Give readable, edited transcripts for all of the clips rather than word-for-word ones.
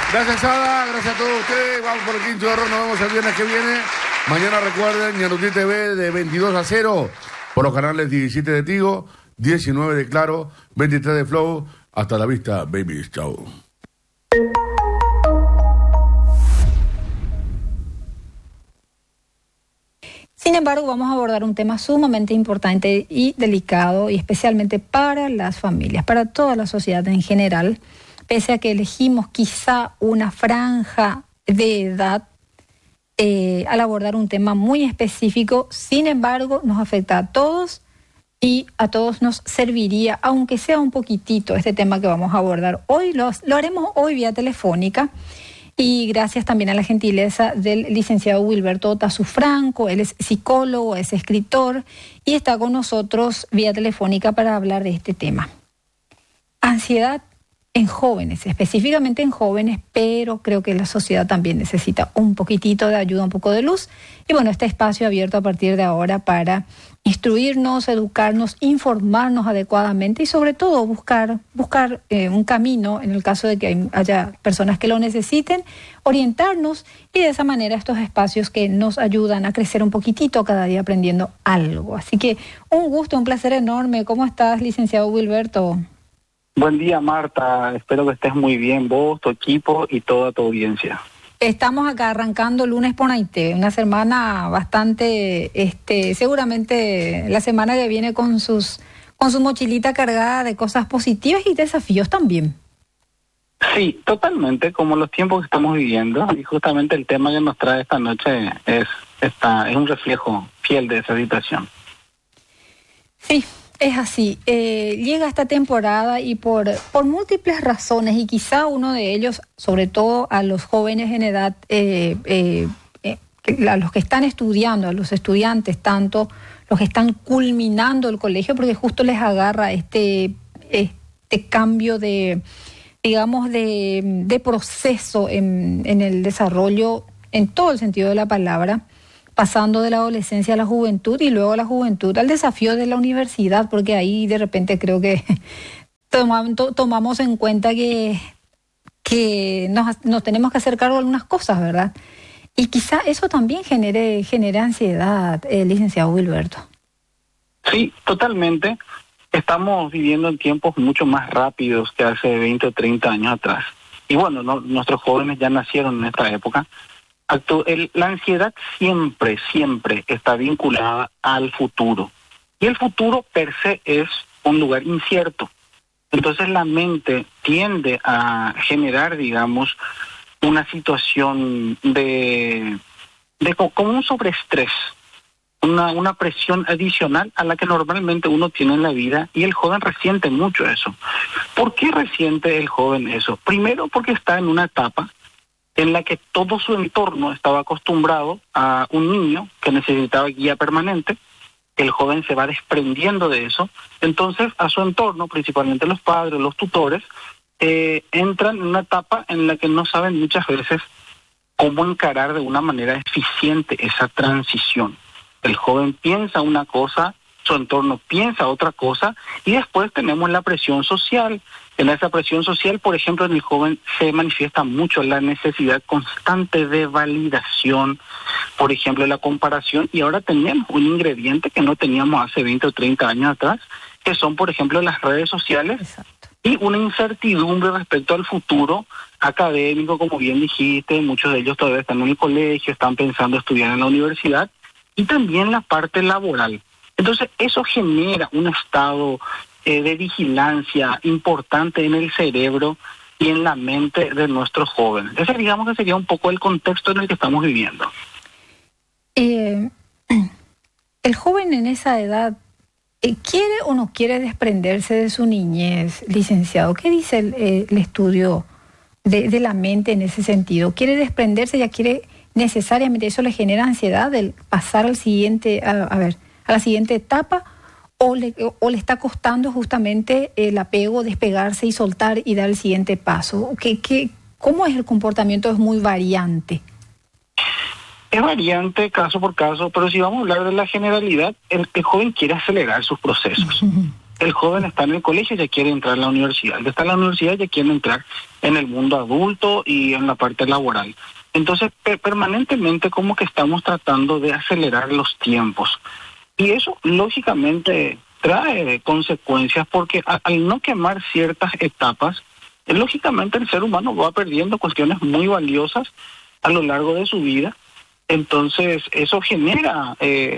Gracias, Ada. Gracias a todos ustedes. Vamos por el quinto de Nos vemos el viernes que viene. Mañana recuerden, Ñanutí TV de 22-0 por los canales 17 de Tigo, 19 de Claro, 23 de Flow. Hasta la vista, baby. Chao. Sin embargo, vamos a abordar un tema sumamente importante y delicado, y especialmente para las familias, para toda la sociedad en general, pese a que elegimos quizá una franja de edad al abordar un tema muy específico. Sin embargo, nos afecta a todos y a todos nos serviría, aunque sea un poquitito, este tema que vamos a abordar hoy. Lo haremos hoy vía telefónica. Y gracias también a la gentileza del licenciado Wilberto Otazu Franco. Él es psicólogo, es escritor y está con nosotros vía telefónica para hablar de este tema. Ansiedad en jóvenes, específicamente en jóvenes, pero creo que la sociedad también necesita un poquitito de ayuda, un poco de luz. Y bueno, este espacio abierto a partir de ahora para instruirnos, educarnos, informarnos adecuadamente y sobre todo buscar un camino en el caso de que haya personas que lo necesiten, orientarnos, y de esa manera estos espacios que nos ayudan a crecer un poquitito cada día aprendiendo algo. Así que un gusto, un placer enorme. ¿Cómo estás, licenciado Wilberto? Buen día, Marta. Espero que estés muy bien, vos, tu equipo y toda tu audiencia. Estamos acá arrancando lunes por Naité, una semana bastante, seguramente la semana que viene con su mochilita cargada de cosas positivas y desafíos también. Sí, totalmente, como los tiempos que estamos viviendo, y justamente el tema que nos trae esta noche es un reflejo fiel de esa situación. Sí. Es así, llega esta temporada y por múltiples razones, y quizá uno de ellos, sobre todo a los jóvenes en edad, a los que están estudiando, a los estudiantes, tanto los que están culminando el colegio, porque justo les agarra este cambio de proceso en el desarrollo, en todo el sentido de la palabra, pasando de la adolescencia a la juventud y luego a la juventud al desafío de la universidad, porque ahí de repente creo que tomamos en cuenta que nos tenemos que hacer cargo de algunas cosas, ¿verdad? Y quizá eso también genere ansiedad, licenciado Wilberto. Sí, totalmente. Estamos viviendo en tiempos mucho más rápidos que hace 20 o 30 años atrás. Y bueno, nuestros jóvenes ya nacieron en esta época. La ansiedad siempre está vinculada al futuro. Y el futuro per se es un lugar incierto. Entonces la mente tiende a generar, digamos, una situación como un sobreestrés, una presión adicional a la que normalmente uno tiene en la vida, y el joven resiente mucho eso. ¿Por qué resiente el joven eso? Primero, porque está en una etapa en la que todo su entorno estaba acostumbrado a un niño que necesitaba guía permanente. El joven se va desprendiendo de eso, entonces a su entorno, principalmente los padres, los tutores, entran en una etapa en la que no saben muchas veces cómo encarar de una manera eficiente esa transición. El joven piensa una cosa, su entorno piensa otra cosa, y después tenemos la presión social. En esa presión social, por ejemplo, en el joven se manifiesta mucho la necesidad constante de validación, por ejemplo, la comparación, y ahora tenemos un ingrediente que no teníamos hace 20 o 30 años atrás, que son, por ejemplo, las redes sociales. Exacto. Y una incertidumbre respecto al futuro académico, como bien dijiste. Muchos de ellos todavía están en el colegio, están pensando estudiar en la universidad, y también la parte laboral. Entonces, eso genera un estado de vigilancia importante en el cerebro y en la mente de nuestros jóvenes. Ese, digamos, que sería un poco el contexto en el que estamos viviendo. El joven en esa edad, ¿quiere o no quiere desprenderse de su niñez, licenciado? ¿Qué dice el estudio de la mente en ese sentido? ¿Quiere desprenderse? ¿Ya quiere necesariamente? ¿Eso le genera ansiedad del pasar al siguiente, a la siguiente etapa? ¿O le está costando justamente el apego, despegarse y soltar y dar el siguiente paso? ¿Cómo es el comportamiento? Es muy variante. Es variante caso por caso, pero si vamos a hablar de la generalidad, el joven quiere acelerar sus procesos. El joven está en el colegio y ya quiere entrar a la universidad. El que está en la universidad ya quiere entrar en el mundo adulto y en la parte laboral. Entonces, permanentemente como que estamos tratando de acelerar los tiempos. Y eso, lógicamente, trae consecuencias porque al no quemar ciertas etapas, lógicamente el ser humano va perdiendo cuestiones muy valiosas a lo largo de su vida. Entonces eso genera,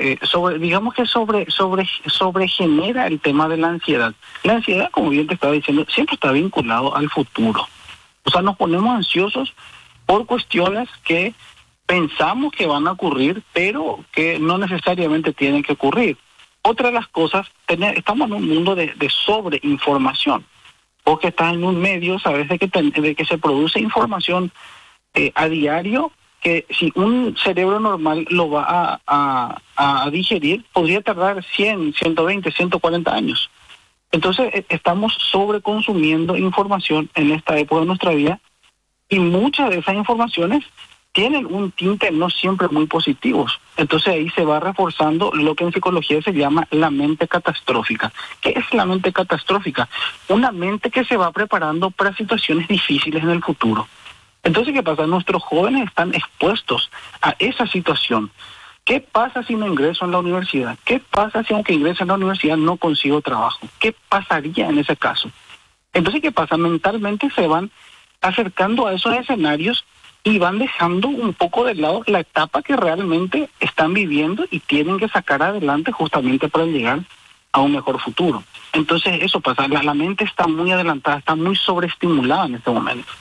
sobregenera el tema de la ansiedad. La ansiedad, como bien te estaba diciendo, siempre está vinculado al futuro. O sea, nos ponemos ansiosos por cuestiones que pensamos que van a ocurrir, pero que no necesariamente tienen que ocurrir. Otra de las cosas, estamos en un mundo de sobreinformación. Vos que estás en un medio, sabes de que se produce información a diario, que si un cerebro normal lo va a digerir, podría tardar 100, 120, 140 años. Entonces estamos sobreconsumiendo información en esta época de nuestra vida y muchas de esas informaciones tienen un tinte no siempre muy positivos. Entonces ahí se va reforzando lo que en psicología se llama la mente catastrófica. ¿Qué es la mente catastrófica? Una mente que se va preparando para situaciones difíciles en el futuro. Entonces, ¿qué pasa? Nuestros jóvenes están expuestos a esa situación. ¿Qué pasa si no ingreso en la universidad? ¿Qué pasa si aunque ingrese en la universidad no consigo trabajo? ¿Qué pasaría en ese caso? Entonces, ¿qué pasa? Mentalmente se van acercando a esos escenarios y van dejando un poco de lado la etapa que realmente están viviendo y tienen que sacar adelante justamente para llegar a un mejor futuro. Entonces, eso pasa. La mente está muy adelantada, está muy sobreestimulada en este momento.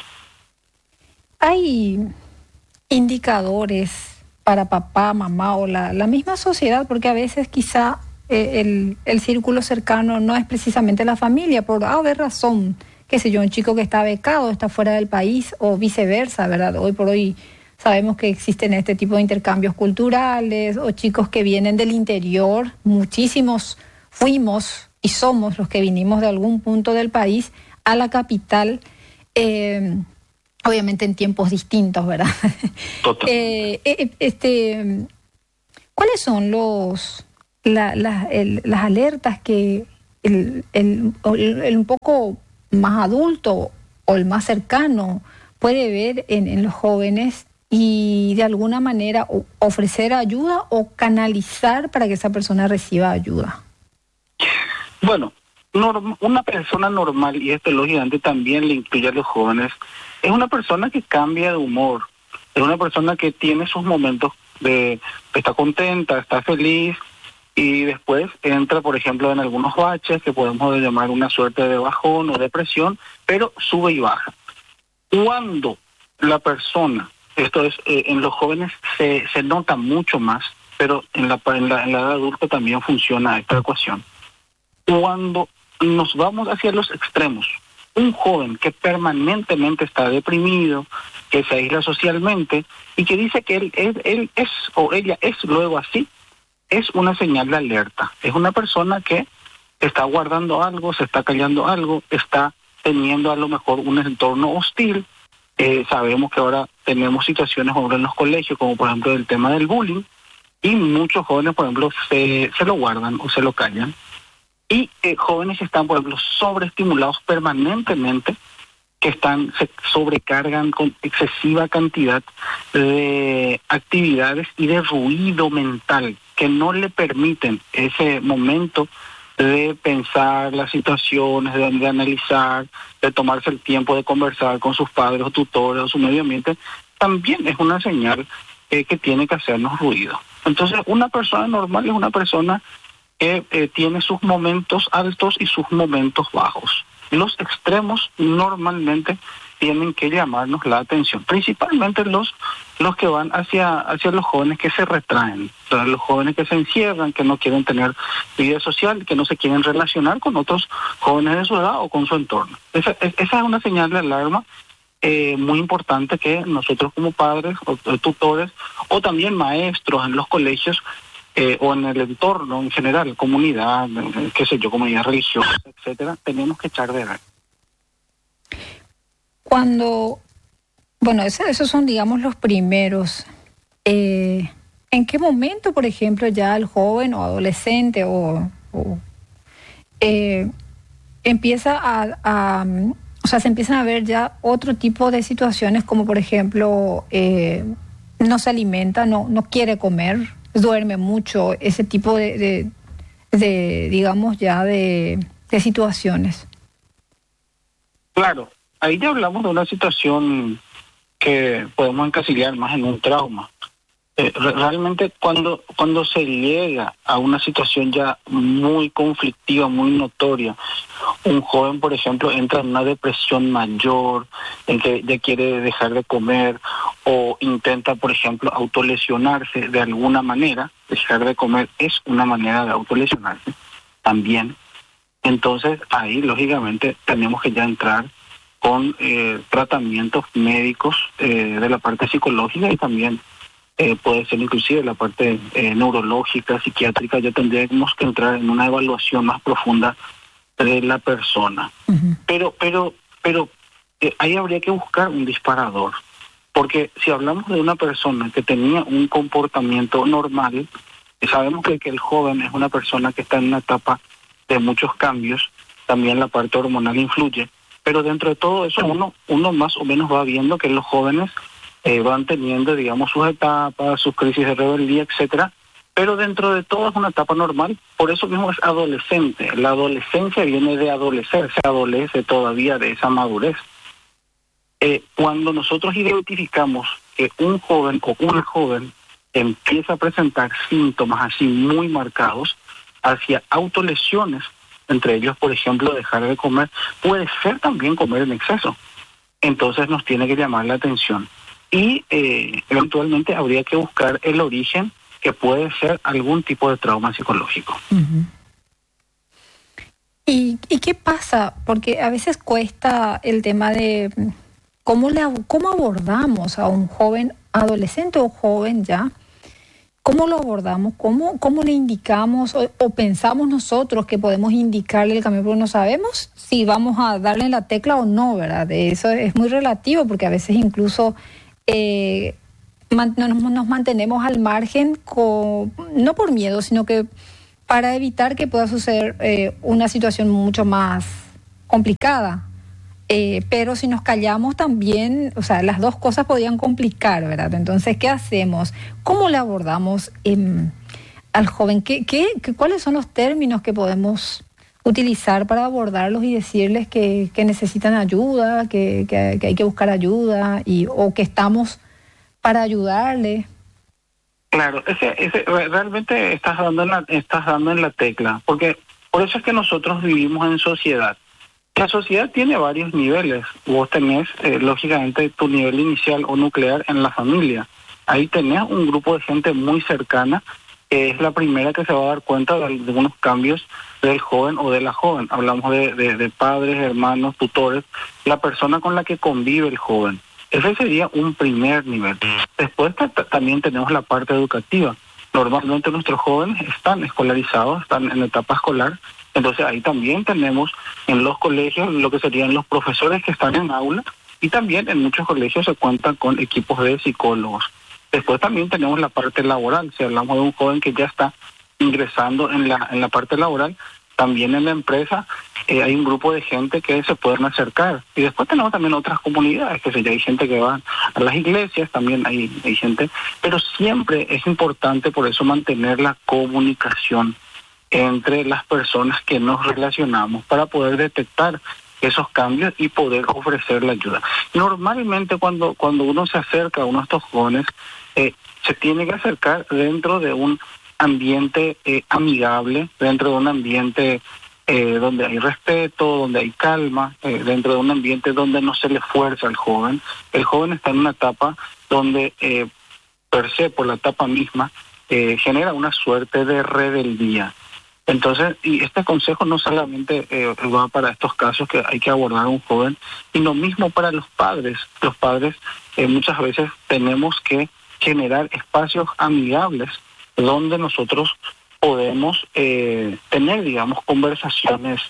Hay indicadores para papá, mamá o la misma sociedad, porque a veces quizá el círculo cercano no es precisamente la familia, por haber razón, qué sé yo, un chico que está becado, está fuera del país o viceversa, ¿verdad? Hoy por hoy sabemos que existen este tipo de intercambios culturales o chicos que vienen del interior, muchísimos fuimos y somos los que vinimos de algún punto del país a la capital, obviamente en tiempos distintos, ¿verdad? ¿Cuáles son las alertas que el un poco más adulto o el más cercano puede ver en los jóvenes y de alguna manera ofrecer ayuda o canalizar para que esa persona reciba ayuda? Bueno, una persona normal, y esto lógicamente también le incluye a los jóvenes, es una persona que cambia de humor, es una persona que tiene sus momentos de está contenta, está feliz, y después entra, por ejemplo, en algunos baches que podemos llamar una suerte de bajón o depresión, pero sube y baja. Cuando la persona, esto es, en los jóvenes se nota mucho más, pero en la edad adulta también funciona esta ecuación. Cuando nos vamos hacia los extremos, un joven que permanentemente está deprimido, que se aísla socialmente y que dice que él es o ella es luego así, es una señal de alerta. Es una persona que está guardando algo, se está callando algo, está teniendo a lo mejor un entorno hostil. Sabemos que ahora tenemos situaciones ahora en los colegios, como por ejemplo el tema del bullying, y muchos jóvenes, por ejemplo, se lo guardan o se lo callan. Y jóvenes que están, por ejemplo, sobreestimulados permanentemente, que se sobrecargan con excesiva cantidad de actividades y de ruido mental que no le permiten ese momento de pensar las situaciones, de analizar, de tomarse el tiempo de conversar con sus padres o tutores o su medio ambiente, también es una señal que tiene que hacernos ruido. Entonces, una persona normal es una persona que tiene sus momentos altos y sus momentos bajos. Los extremos normalmente tienen que llamarnos la atención, principalmente los que van hacia los jóvenes que se retraen, o sea, los jóvenes que se encierran, que no quieren tener vida social, que no se quieren relacionar con otros jóvenes de su edad o con su entorno. Esa es una señal de alarma muy importante que nosotros como padres o tutores o también maestros en los colegios o en el entorno en general, comunidad, qué sé yo, comunidad religiosa, etcétera, tenemos que echar de ver. Bueno, esos son, digamos, los primeros. ¿En qué momento, por ejemplo, ya el joven o adolescente o se empiezan a ver ya otro tipo de situaciones, como por ejemplo, no se alimenta, no quiere comer, duerme mucho, ese tipo de digamos ya de situaciones. Claro, ahí ya hablamos de una situación que podemos encasillar más en un trauma. Realmente cuando se llega a una situación ya muy conflictiva, muy notoria, un joven, por ejemplo, entra en una depresión mayor, en que ya quiere dejar de comer o intenta, por ejemplo, autolesionarse de alguna manera. Dejar de comer es una manera de autolesionarse también. Entonces ahí lógicamente tenemos que ya entrar con tratamientos médicos de la parte psicológica y también puede ser inclusive la parte neurológica, psiquiátrica. Ya tendríamos que entrar en una evaluación más profunda de la persona. Uh-huh. Pero ahí habría que buscar un disparador, porque si hablamos de una persona que tenía un comportamiento normal, sabemos que el joven es una persona que está en una etapa de muchos cambios, también la parte hormonal influye, pero dentro de todo eso uno más o menos va viendo que los jóvenes van teniendo, digamos, sus etapas, sus crisis de rebeldía, etcétera, pero dentro de todo es una etapa normal, por eso mismo es adolescente. La adolescencia viene de adolecer, se adolece todavía de esa madurez. Cuando nosotros identificamos que un joven o una joven empieza a presentar síntomas así muy marcados hacia autolesiones, entre ellos, por ejemplo, dejar de comer, puede ser también comer en exceso. Entonces nos tiene que llamar la atención. Y eventualmente habría que buscar el origen, que puede ser algún tipo de trauma psicológico. Uh-huh. ¿Y qué pasa? Porque a veces cuesta el tema de cómo abordamos a un joven adolescente o joven ya. ¿Cómo lo abordamos? ¿Cómo le indicamos o pensamos nosotros que podemos indicarle el camino? Porque no sabemos si vamos a darle la tecla o no, ¿verdad? Eso es muy relativo, porque a veces incluso nos mantenemos al margen, no por miedo, sino que para evitar que pueda suceder una situación mucho más complicada. Pero si nos callamos también, o sea, las dos cosas podían complicar, ¿verdad? Entonces, ¿qué hacemos? ¿Cómo le abordamos al joven? ¿Cuáles son los términos que podemos utilizar para abordarlos y decirles que necesitan ayuda, que hay que buscar ayuda o que estamos para ayudarle? Claro, realmente estás dando en la tecla, porque por eso es que nosotros vivimos en sociedad. La sociedad tiene varios niveles. Vos tenés, lógicamente, tu nivel inicial o nuclear en la familia. Ahí tenés un grupo de gente muy cercana, que es la primera que se va a dar cuenta de algunos cambios del joven o de la joven. Hablamos de padres, hermanos, tutores, la persona con la que convive el joven. Ese sería un primer nivel. Después también tenemos la parte educativa. Normalmente nuestros jóvenes están escolarizados, están en etapa escolar. Entonces ahí también tenemos en los colegios lo que serían los profesores que están en aula, y también en muchos colegios se cuentan con equipos de psicólogos. Después también tenemos la parte laboral. Si hablamos de un joven que ya está ingresando en la parte laboral, también en la empresa hay un grupo de gente que se pueden acercar. Y después tenemos también otras comunidades, que hay gente que va a las iglesias, también hay gente. Pero siempre es importante por eso mantener la comunicación entre las personas que nos relacionamos para poder detectar esos cambios y poder ofrecer la ayuda. Normalmente cuando uno se acerca a uno de estos jóvenes, se tiene que acercar dentro de un ambiente amigable, dentro de un ambiente donde hay respeto, donde hay calma, dentro de un ambiente donde no se le fuerza al joven. El joven está en una etapa donde, per se, por la etapa misma, genera una suerte de rebeldía. Entonces, y este consejo no solamente va para estos casos que hay que abordar a un joven, sino mismo para los padres. Los padres muchas veces tenemos que generar espacios amigables donde nosotros podemos tener, digamos, conversaciones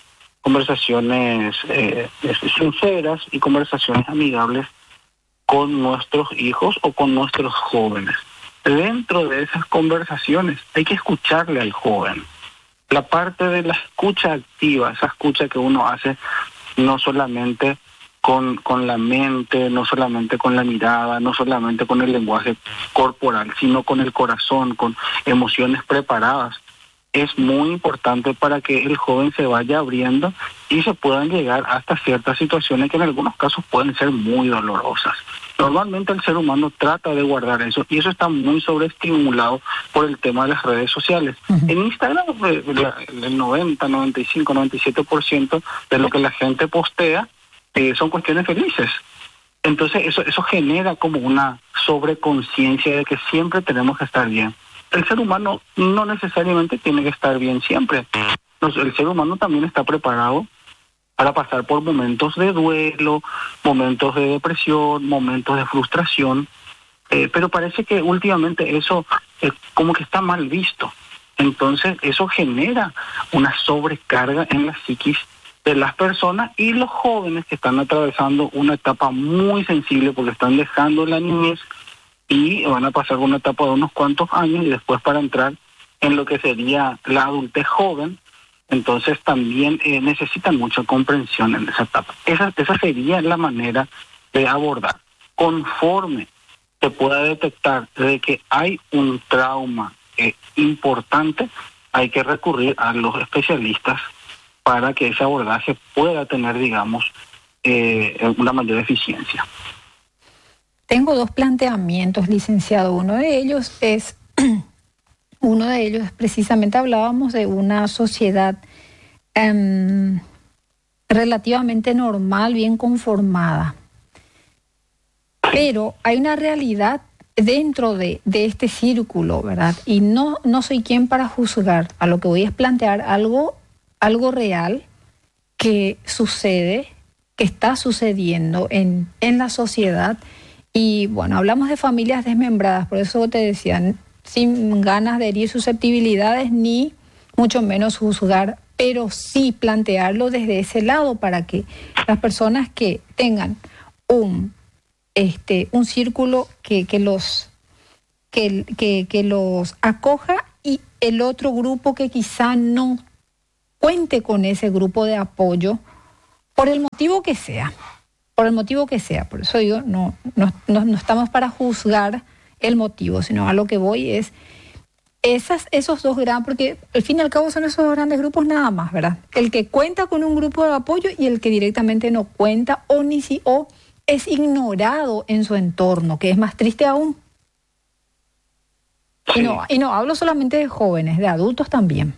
sinceras y conversaciones amigables con nuestros hijos o con nuestros jóvenes. Dentro de esas conversaciones hay que escucharle al joven. la parte de la escucha activa, esa escucha que uno hace no solamente con la mente, no solamente con la mirada, no solamente con el lenguaje corporal, sino con el corazón, con emociones preparadas, es muy importante para que el joven se vaya abriendo y se puedan llegar hasta ciertas situaciones que en algunos casos pueden ser muy dolorosas. Normalmente el ser humano trata de guardar eso y eso está muy sobreestimulado por el tema de las redes sociales. En Instagram el 90, 95, 97% de lo que la gente postea son cuestiones felices. Entonces eso genera como una sobreconciencia de que siempre tenemos que estar bien. El ser humano no necesariamente tiene que estar bien siempre. El ser humano también está preparado para pasar por momentos de duelo, momentos de depresión, momentos de frustración, pero parece que últimamente eso como que está mal visto. Entonces eso genera una sobrecarga en la psiquis de las personas y los jóvenes que están atravesando una etapa muy sensible porque están dejando la niñez y van a pasar una etapa de unos cuantos años y después para entrar en lo que sería la adultez joven, entonces también necesitan mucha comprensión en esa etapa. Esa sería la manera de abordar. Conforme se pueda detectar de que hay un trauma importante, hay que recurrir a los especialistas para que ese abordaje pueda tener, digamos, una mayor eficiencia. Tengo dos planteamientos, licenciado. Uno de ellos es precisamente hablábamos de una sociedad relativamente normal, bien conformada. Pero hay una realidad dentro de este círculo, ¿verdad? Y no soy quien para juzgar. A lo que voy es plantear algo real que sucede, que está sucediendo en la sociedad. Y bueno, hablamos de familias desmembradas, por eso te decía, sin ganas de herir susceptibilidades ni mucho menos juzgar, pero sí plantearlo desde ese lado para que las personas que tengan un círculo que los acoja y el otro grupo que quizá no cuente con ese grupo de apoyo por el motivo que sea. Por eso digo, no estamos para juzgar el motivo, sino a lo que voy es esos dos grandes, porque al fin y al cabo son esos dos grandes grupos nada más, ¿verdad? El que cuenta con un grupo de apoyo y el que directamente no cuenta o es ignorado en su entorno, que es más triste aún. Sí. Y no hablo solamente de jóvenes, de adultos también.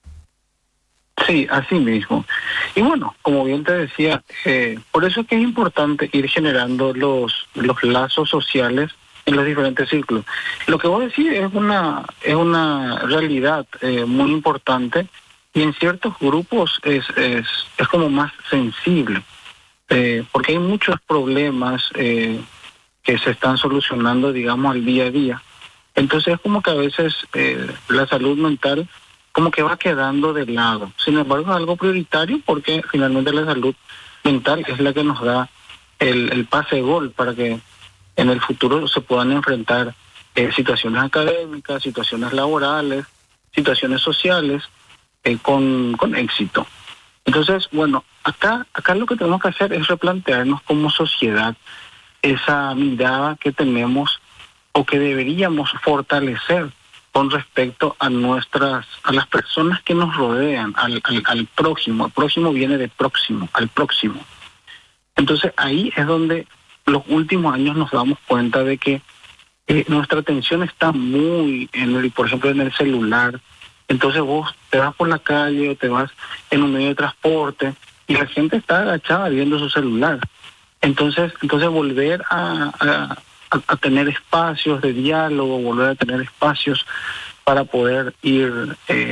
Sí, así mismo. Y bueno, como bien te decía, por eso es que es importante ir generando los lazos sociales en los diferentes círculos. Lo que vos decís es una realidad muy importante y en ciertos grupos es como más sensible, porque hay muchos problemas que se están solucionando, digamos, al día a día. Entonces es como que a veces la salud mental como que va quedando de lado. Sin embargo, es algo prioritario porque finalmente la salud mental es la que nos da el pase gol para que en el futuro se puedan enfrentar situaciones académicas, situaciones laborales, situaciones sociales con éxito. Entonces, bueno, acá lo que tenemos que hacer es replantearnos como sociedad esa mirada que tenemos o que deberíamos fortalecer con respecto a las personas que nos rodean, al próximo. El próximo viene de próximo, al próximo. Entonces ahí es donde los últimos años nos damos cuenta de que nuestra atención está muy por ejemplo, en el celular. Entonces vos te vas por la calle o te vas en un medio de transporte y la gente está agachada viendo su celular. Entonces volver a tener espacios de diálogo, volver a tener espacios para poder ir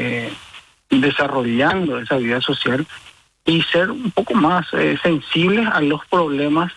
desarrollando esa vida social y ser un poco más sensibles a los problemas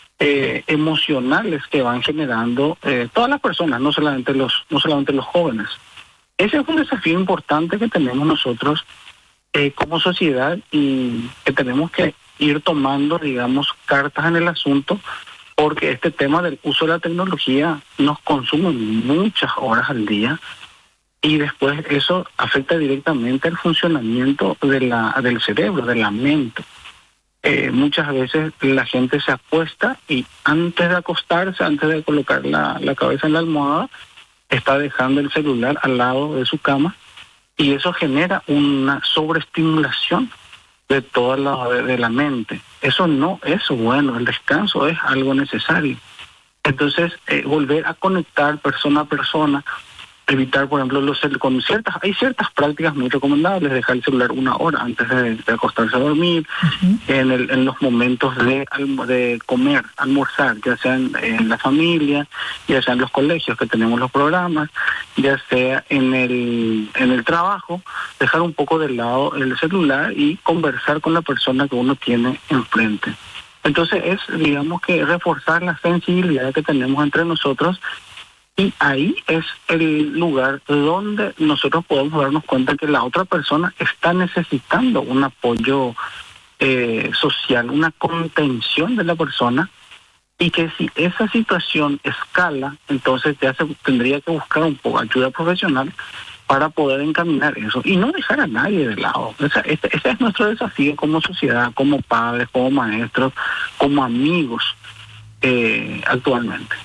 emocionales que van generando todas las personas, no solamente los jóvenes. Ese es un desafío importante que tenemos nosotros como sociedad y que tenemos que ir tomando, digamos, cartas en el asunto, porque este tema del uso de la tecnología nos consume muchas horas al día y después eso afecta directamente el funcionamiento del cerebro, de la mente. Muchas veces la gente se acuesta y antes de acostarse, antes de colocar la cabeza en la almohada, está dejando el celular al lado de su cama, y eso genera una sobreestimulación de toda de la mente. Eso no es bueno, el descanso es algo necesario. Entonces, volver a conectar persona a persona, evitar, por ejemplo, hay ciertas prácticas muy recomendables: dejar el celular 1 hora antes de acostarse a dormir, en los momentos de comer, almorzar, ya sea en la familia, ya sea en los colegios que tenemos los programas, ya sea en el trabajo, dejar un poco de lado el celular y conversar con la persona que uno tiene enfrente. Entonces digamos que reforzar la sensibilidad que tenemos entre nosotros. Y ahí es el lugar donde nosotros podemos darnos cuenta que la otra persona está necesitando un apoyo social, una contención de la persona, y que si esa situación escala, entonces ya se tendría que buscar un poco ayuda profesional para poder encaminar eso y no dejar a nadie de lado. Ese es nuestro desafío como sociedad, como padres, como maestros, como amigos actualmente.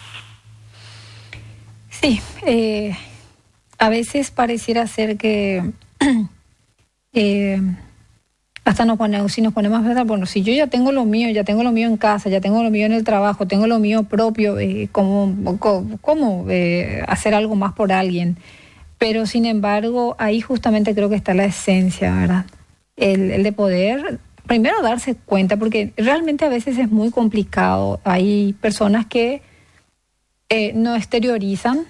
Sí, a veces pareciera ser que hasta si nos ponemos a pensar, bueno, si yo ya tengo lo mío en casa, ya tengo lo mío en el trabajo, tengo lo mío propio, ¿cómo hacer algo más por alguien? Pero sin embargo, ahí justamente creo que está la esencia, ¿verdad? El de poder primero darse cuenta, porque realmente a veces es muy complicado. Hay personas que no exteriorizan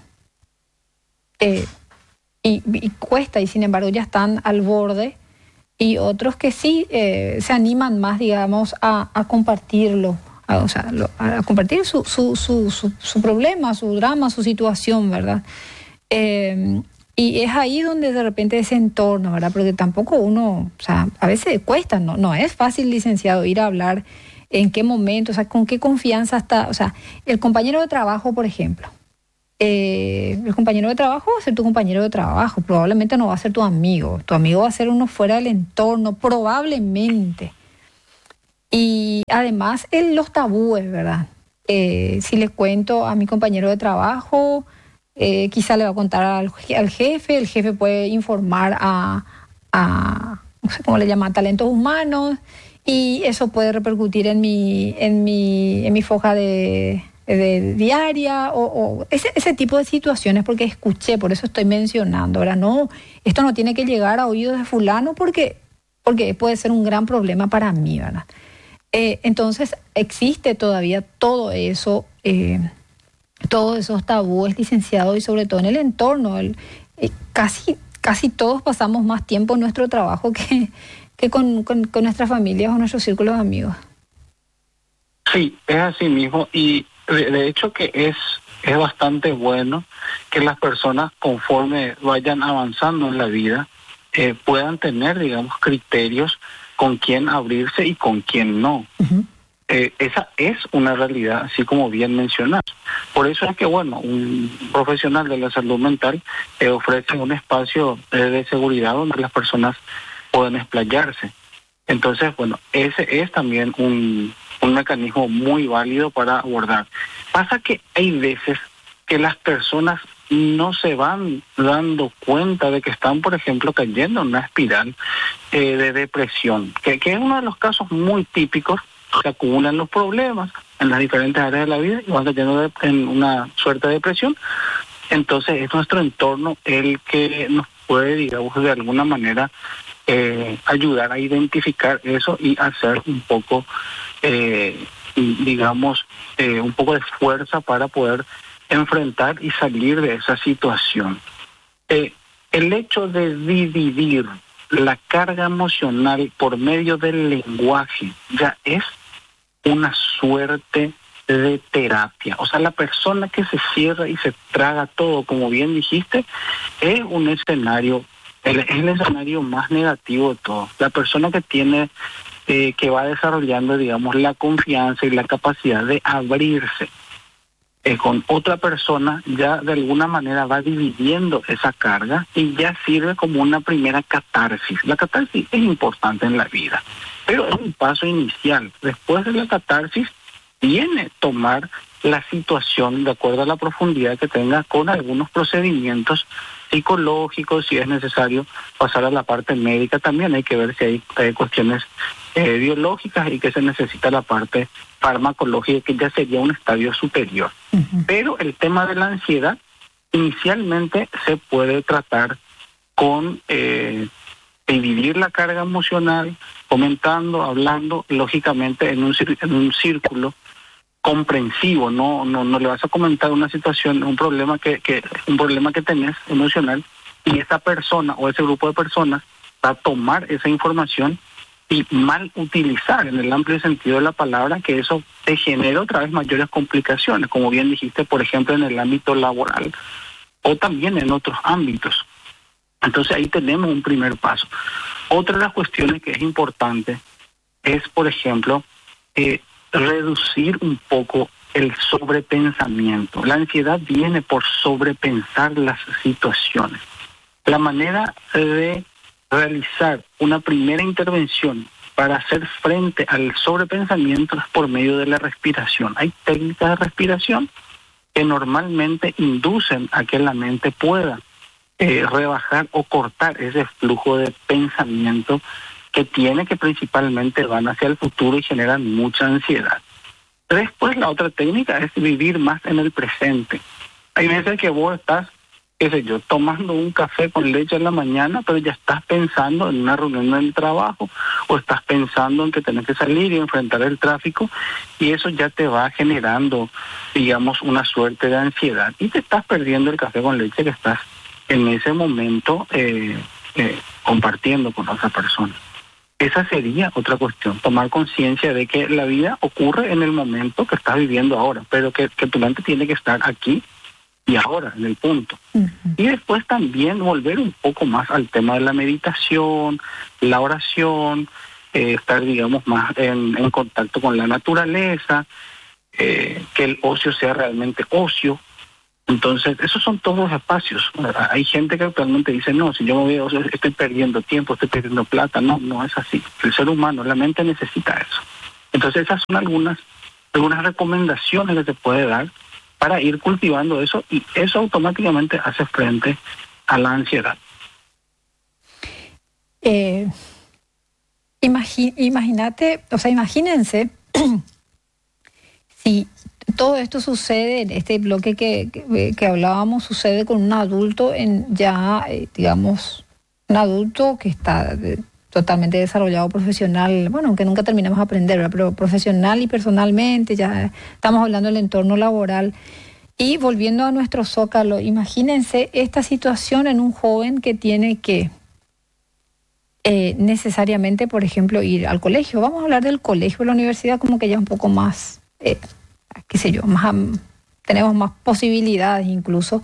y cuesta, y sin embargo ya están al borde, y otros que sí se animan más, digamos, a compartirlo, a compartir su problema, su drama, su situación, ¿verdad? Y es ahí donde de repente ese entorno, ¿verdad? Porque tampoco uno, a veces cuesta, no es fácil, licenciado, ir a hablar en qué momento, con qué confianza está, el compañero de trabajo, por ejemplo. El compañero de trabajo va a ser tu compañero de trabajo, probablemente no va a ser tu amigo va a ser uno fuera del entorno, probablemente. Y además los tabúes, ¿verdad? Si le cuento a mi compañero de trabajo, quizá le va a contar al jefe, el jefe puede informar a no sé cómo le llama, talentos humanos, y eso puede repercutir en mi foja de diaria, o ese tipo de situaciones, porque escuché, por eso estoy mencionando. Ahora, no, esto no tiene que llegar a oídos de fulano porque puede ser un gran problema para mí, ¿verdad? Entonces, existe todavía todo eso, todos esos tabúes, licenciados, y sobre todo en el entorno. Casi todos pasamos más tiempo en nuestro trabajo que con nuestras familias o nuestros círculos de amigos. Sí, es así mismo, y de hecho que es bastante bueno que las personas, conforme vayan avanzando en la vida, puedan tener, digamos, criterios con quién abrirse y con quién no. Uh-huh. Esa es una realidad, así como bien mencionas. Por eso es que, bueno, un profesional de la salud mental ofrece un espacio de seguridad donde las personas pueden explayarse. Entonces, bueno, ese es también un mecanismo muy válido para abordar. Pasa que hay veces que las personas no se van dando cuenta de que están, por ejemplo, cayendo en una espiral de depresión, que es uno de los casos muy típicos. Se acumulan los problemas en las diferentes áreas de la vida y van cayendo en una suerte de depresión. Entonces es nuestro entorno el que nos puede, digamos, de alguna manera ayudar a identificar eso y hacer un poco, un poco de fuerza para poder enfrentar y salir de esa situación. El hecho de dividir la carga emocional por medio del lenguaje ya es una suerte de terapia. O sea, la persona que se cierra y se traga todo, como bien dijiste, es un escenario, es el escenario más negativo de todo. La persona que tiene, que va desarrollando, digamos, la confianza y la capacidad de abrirse. con otra persona, ya de alguna manera va dividiendo esa carga y ya sirve como una primera catarsis. La catarsis es importante en la vida, pero es un paso inicial. Después de la catarsis viene tomar la situación de acuerdo a la profundidad que tenga, con algunos procedimientos psicológicos, si es necesario pasar a la parte médica. También hay que ver si hay cuestiones biológicas y que se necesita la parte farmacológica, que ya sería un estadio superior. Pero el tema de la ansiedad inicialmente se puede tratar con dividir la carga emocional, comentando, hablando, lógicamente en un círculo comprensivo. No le vas a comentar una situación, un problema que tenés emocional, y esa persona o ese grupo de personas va a tomar esa información y mal utilizar, en el amplio sentido de la palabra, que eso te genera otra vez mayores complicaciones, como bien dijiste, por ejemplo, en el ámbito laboral o también en otros ámbitos. Entonces ahí tenemos un primer paso. Otra de las cuestiones que es importante es, por ejemplo, reducir un poco el sobrepensamiento. La ansiedad viene por sobrepensar las situaciones. La manera de realizar una primera intervención para hacer frente al sobrepensamiento es por medio de la respiración. Hay técnicas de respiración que normalmente inducen a que la mente pueda rebajar o cortar ese flujo de pensamiento que tiene, que principalmente van hacia el futuro y generan mucha ansiedad. Después, la otra técnica es vivir más en el presente. Hay veces que vos estás, qué sé yo, tomando un café con leche en la mañana, pero ya estás pensando en una reunión del trabajo, o estás pensando en que tenés que salir y enfrentar el tráfico, y eso ya te va generando, digamos, una suerte de ansiedad, y te estás perdiendo el café con leche que estás en ese momento compartiendo con otra persona. Esa sería otra cuestión, tomar conciencia de que la vida ocurre en el momento que estás viviendo ahora, pero que tu mente tiene que estar aquí y ahora, en el punto. Y después también volver un poco más al tema de la meditación, la oración, estar, digamos, más en contacto con la naturaleza, que el ocio sea realmente ocio. Entonces, esos son todos los espacios. Hay gente que actualmente dice, no, si yo me veo, estoy perdiendo tiempo, estoy perdiendo plata. No es así. El ser humano, la mente necesita eso. Entonces, esas son algunas recomendaciones que se puede dar para ir cultivando eso, y eso automáticamente hace frente a la ansiedad. Imagínense si todo esto sucede en este bloque que hablábamos, sucede con un adulto digamos, un adulto que está totalmente desarrollado profesional, bueno, aunque nunca terminamos de aprender, ¿verdad? Pero profesional y personalmente, ya estamos hablando del entorno laboral. Y volviendo a nuestro zócalo, imagínense esta situación en un joven que tiene que necesariamente, por ejemplo, ir al colegio. Vamos a hablar del colegio, la universidad, como que ya un poco más, qué sé yo, tenemos más posibilidades incluso,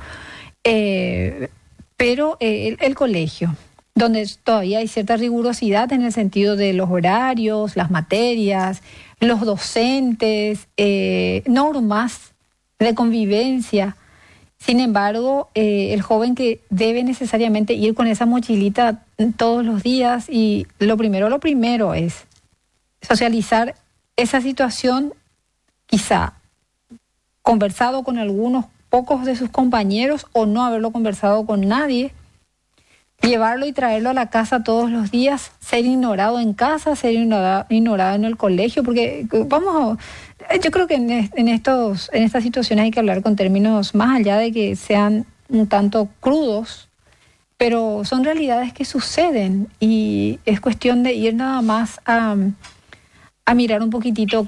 pero el colegio, donde todavía hay cierta rigurosidad en el sentido de los horarios, las materias, los docentes, normas de convivencia. Sin embargo, el joven que debe necesariamente ir con esa mochilita todos los días, y lo primero es socializar esa situación, quizá conversado con algunos pocos de sus compañeros o no haberlo conversado con nadie, llevarlo y traerlo a la casa todos los días, ser ignorado en casa, ser ignorado en el colegio, porque yo creo que en estas situaciones hay que hablar con términos más allá de que sean un tanto crudos, pero son realidades que suceden, y es cuestión de ir nada más a mirar un poquitito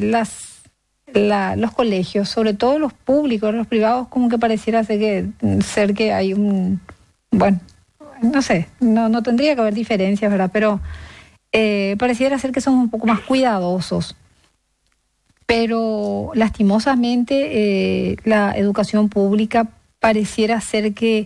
los colegios, sobre todo los públicos. Los privados como que pareciera ser que hay bueno, no sé, no tendría que haber diferencias, ¿verdad? Pero pareciera ser que son un poco más cuidadosos. Pero lastimosamente la educación pública pareciera ser que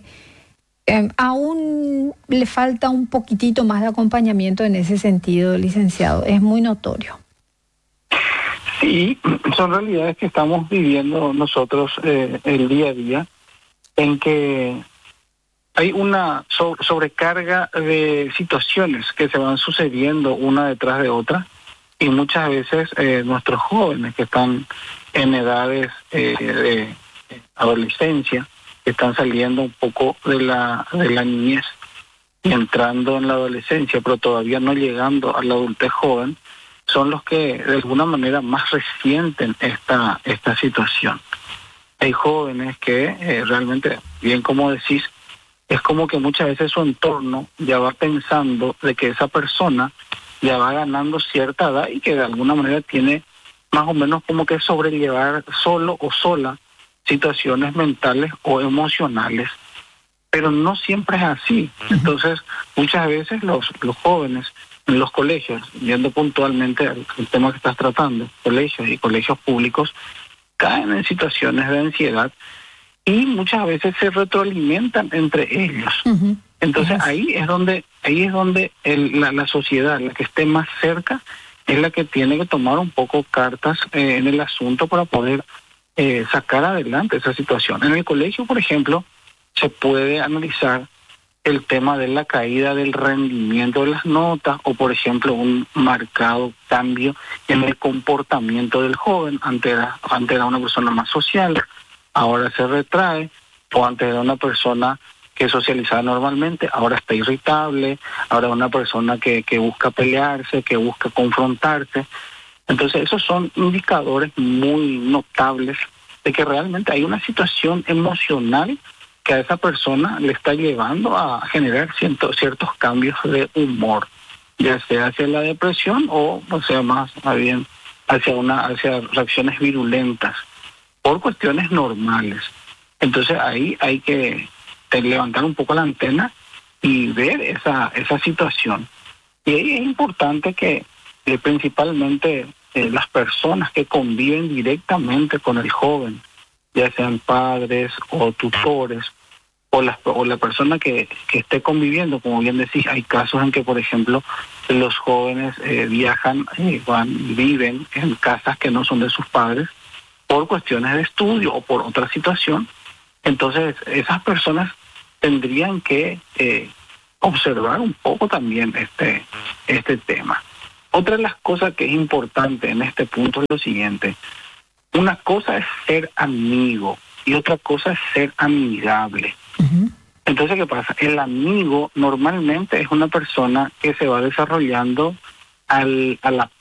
aún le falta un poquitito más de acompañamiento en ese sentido, licenciado. Es muy notorio. Sí, son realidades que estamos viviendo nosotros el día a día, en que hay una sobrecarga de situaciones que se van sucediendo una detrás de otra, y muchas veces nuestros jóvenes que están en edades de adolescencia, que están saliendo un poco de la niñez y entrando en la adolescencia, pero todavía no llegando a la adultez joven, son los que de alguna manera más resienten esta situación. Hay jóvenes que realmente, bien como decís, es como que muchas veces su entorno ya va pensando de que esa persona ya va ganando cierta edad y que de alguna manera tiene más o menos como que sobrellevar solo o sola situaciones mentales o emocionales, pero no siempre es así. Entonces, muchas veces los jóvenes en los colegios, yendo puntualmente al tema que estás tratando, colegios y colegios públicos, caen en situaciones de ansiedad y muchas veces se retroalimentan entre ellos. Entonces ahí es donde la sociedad, la que esté más cerca, es la que tiene que tomar un poco cartas en el asunto para poder sacar adelante esa situación. En el colegio, por ejemplo, se puede analizar el tema de la caída del rendimiento de las notas, o por ejemplo un marcado cambio en el comportamiento del joven. Antes era una persona más social, ahora se retrae, o antes era una persona que socializaba normalmente, ahora está irritable, ahora es una persona que busca pelearse, que busca confrontarse. Entonces esos son indicadores muy notables de que realmente hay una situación emocional que a esa persona le está llevando a generar ciertos cambios de humor, ya sea hacia la depresión o sea más bien hacia reacciones virulentas por cuestiones normales. Entonces ahí hay que levantar un poco la antena y ver esa situación. Y ahí es importante que principalmente las personas que conviven directamente con el joven, ya sean padres o tutores, o la persona que esté conviviendo, como bien decís, hay casos en que, por ejemplo, los jóvenes viajan, viven en casas que no son de sus padres por cuestiones de estudio o por otra situación. Entonces, esas personas tendrían que observar un poco también este tema. Otra de las cosas que es importante en este punto es lo siguiente. Una cosa es ser amigo y otra cosa es ser amigable. Entonces, ¿qué pasa? El amigo normalmente es una persona que se va desarrollando a la